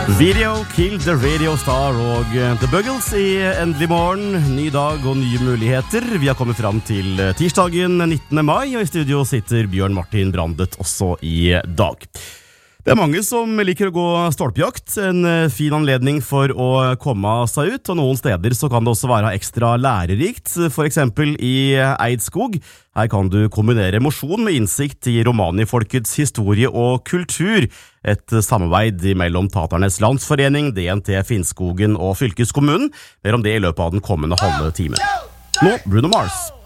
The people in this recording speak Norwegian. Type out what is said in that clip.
Video killed the radio star og The Buggles i Endelig morgen. Ny dag og nye muligheter. Vi har kommet fram til tirsdagen 19. mai, og i studio sitter Bjørn Martin Brandet også i dag. Det mange som liker å gå stolpejakt, en fin anledning for å komme seg ut, og noen steder så kan det også være ekstra lærerikt, for eksempel i Eidskog. Her kan du kombinere mosjon med innsikt i romanifolkets historie og kultur, et samarbeid mellom Taternes Landsforening, DNT Finnskogen og fylkeskommunen. Mer om det i løpet av den kommende halve timen. Nå Bruno Mars.